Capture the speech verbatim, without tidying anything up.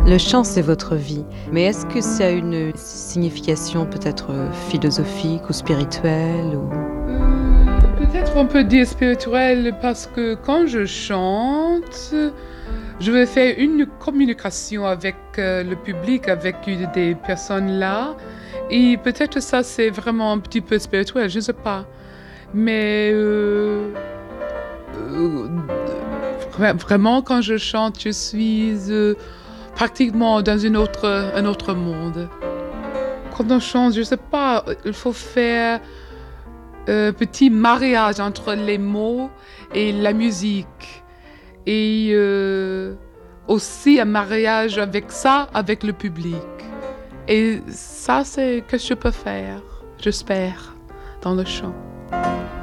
Le chant, c'est votre vie. Mais est-ce que ça a une signification peut-être philosophique ou spirituelle ou... Euh, peut-être on peut dire spirituel parce que quand je chante, je veux faire une communication avec euh, le public, avec des personnes là. Et peut-être ça c'est vraiment un petit peu spirituel, je ne sais pas. Mais euh, euh, vraiment quand je chante, je suis euh, pratiquement dans une autre, un autre monde. Quand on chante, je ne sais pas, il faut faire un petit mariage entre les mots et la musique. Et euh, aussi un mariage avec ça, avec le public. Et ça, c'est ce que je peux faire, j'espère, dans le chant.